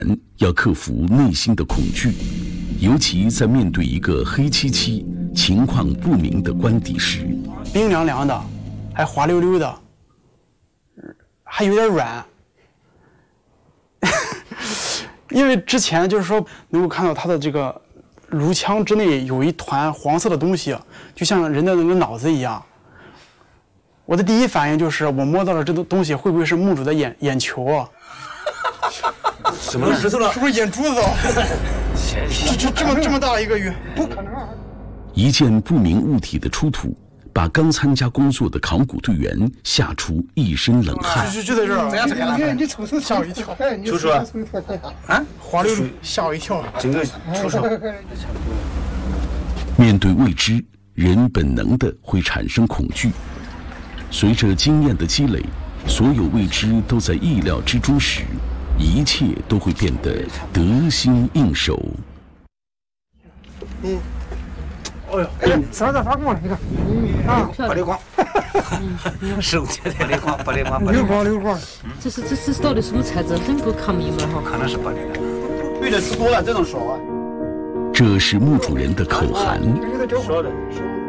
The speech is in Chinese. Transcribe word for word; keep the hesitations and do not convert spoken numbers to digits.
要克服内心的恐惧，尤其在面对一个黑漆漆、情况不明的官邸时， 冰凉凉的，还滑溜溜的，还有点软。因为之前就是说能够看到他的这个颅腔之内有一团黄色的东西，就像人的那个脑子一样。我的第一反应就是我摸到了这个东西，会不会是墓主的眼眼球啊？ 什么石头了？ 是不是眼珠子？这这这么这么大一个鱼，不可能。 一件不明物体的出土，把刚参加工作的考古队员吓出一身冷汗。 就就在这儿， 这样子看你你瞅瞅，吓我一跳。 瞅瞅啊， 滑溜溜，吓我一跳。 整个瞅瞅。 面对未知，人本能的会产生恐惧。随着经验的积累，所有未知都在意料之中时，一切都会变得得心应手。 嗯，哎呦，哎，啥子发光了？你看，啊， 白里光，手贴在里光，白里光， 流光流光。 这是这是到底什么材质？很不抗密嘛哈。 可能是白里的， 对的吃多了这种手啊。 这是墓主人的口函。 说的。